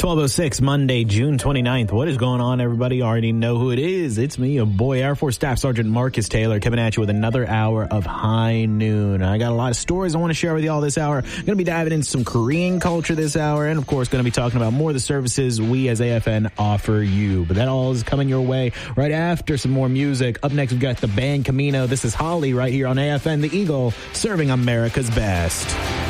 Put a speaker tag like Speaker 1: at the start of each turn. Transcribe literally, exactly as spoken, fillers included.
Speaker 1: twelve oh six, Monday, June twenty-ninth. What is going on, everybody? You already know who it is. It's me, your boy, Air Force Staff Sergeant Marcus Taylor, coming at you with another hour of High Noon. I got a lot of stories I want to share with you all this hour. I'm going to be diving into some Korean culture this hour, and of course, going to be talking about more of the services we as A F N offer you. But that all is coming your way right after some more music. Up next, we've got the band Camino. This is Holly right here on A F N, the Eagle, serving America's best.